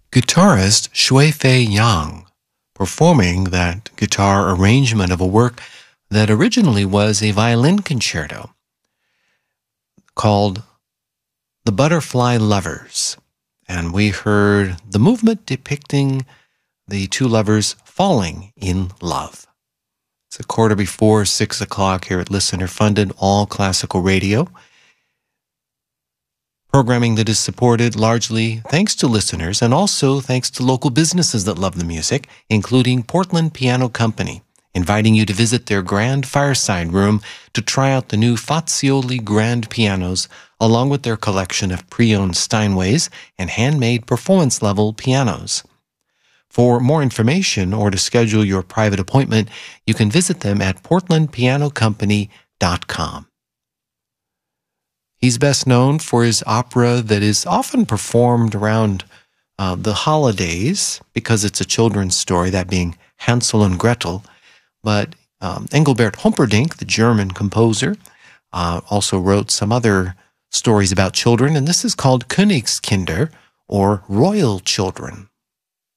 guitarist Shui-Fei Yang, performing that guitar arrangement of a work that originally was a violin concerto called The Butterfly Lovers. And we heard the movement depicting the two lovers falling in love. It's 6:15 here at listener-funded All Classical Radio. Programming that is supported largely thanks to listeners and also thanks to local businesses that love the music, including Portland Piano Company, inviting you to visit their grand fireside room to try out the new Fazioli grand pianos, along with their collection of pre-owned Steinways and handmade performance-level pianos. For more information or to schedule your private appointment, you can visit them at portlandpianocompany.com. He's best known for his opera that is often performed around the holidays because it's a children's story, that being Hansel and Gretel. But Engelbert Humperdinck, the German composer, also wrote some other stories about children, and this is called Königskinder, or Royal Children.